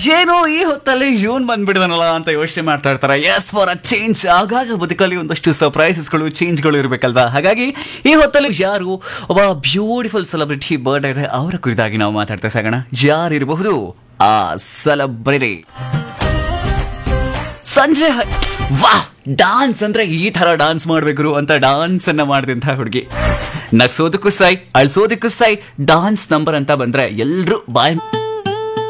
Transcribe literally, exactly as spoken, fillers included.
ಏನೋ ಈ ಹೊತ್ತಲ್ಲಿ ಇವನ್ ಬಂದ್ಬಿಡ್ದನಲ್ಲ ಅಂತ ಯೋಚನೆ ಮಾಡ್ತಾ ಇರ್ತಾರೆ. S for a change. ಆಗಾಗ ಬದುಕಲ್ಲಿ ಒಂದಷ್ಟು ಸರ್ಪ್ರೈಸಸ್ಗಳು ಚೇಂಜ್ಗಳು ಇರಬೇಕಲ್ವಾ. ಹಾಗಾಗಿ ಈ ಹೊತ್ತಲ್ಲಿ ಯಾರು ಒಬ್ಬ ಬ್ಯೂಟಿಫುಲ್ ಸೆಲೆಬ್ರಿಟಿ ಬರ್ಡೇ ಇದೆ ಅವರ ಕುರಿತಾಗಿ ನಾವು ಮಾತಾಡ್ತಾ ಸಾಗೋಣ. ಯಾರಿರಬಹುದು ಆ ಸೆಲೆಬ್ರಿಟಿ? ಸಂಜೆ ವಾ ಡಾನ್ಸ್ ಅಂದ್ರೆ ಈ ತರ ಡಾನ್ಸ್ ಮಾಡ್ಬೇಕು ಅಂತ ಡಾನ್ಸ್ ಅನ್ನ ಮಾಡಿದಂತ ಹುಡುಗಿ. ನಗ್ಸೋದಕ್ಕೂ ಸೈ, ಅಳ್ಸೋದಕ್ಕೂ ಸೈ. ಡಾನ್ಸ್ ನಂಬರ್ ಅಂತ ಬಂದ್ರೆ ಎಲ್ರು ಬಾಯ್